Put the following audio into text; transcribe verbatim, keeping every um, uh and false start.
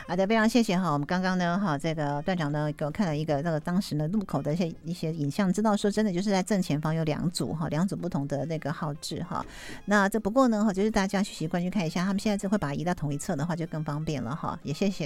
好的，非常谢谢哈。我们刚刚呢哈，这个段长呢给我看了一个那个当时呢路口的一些一些影像，知道说真的就是在正前方有两组哈，两组不同的那个号志哈。那这不过呢哈，就是大家去习惯去看一下，他们现在就会把它移到同一侧的话就更方便了哈。也谢谢。